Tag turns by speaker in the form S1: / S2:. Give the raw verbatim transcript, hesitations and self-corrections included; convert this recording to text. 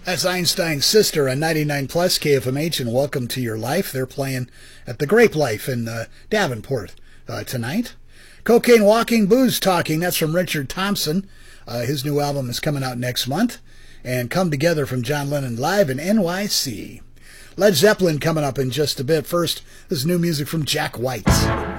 S1: That's Einstein's Sister on ninety-nine plus K F M H, and welcome to your life. They're playing at the Grape Life in uh, Davenport uh, tonight. Cocaine Walking, Booze Talking, that's from Richard Thompson. Uh, his new album is coming out next month. And Come Together from John Lennon live in N Y C. Led Zeppelin coming up in just a bit. First, this is new music from Jack White.